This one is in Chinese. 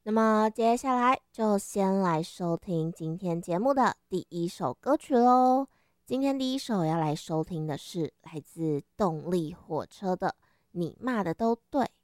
那么接下来就先来收听今天节目的第一首歌曲喽。今天第一首要来收听的是来自动力火车的《你骂的都对》。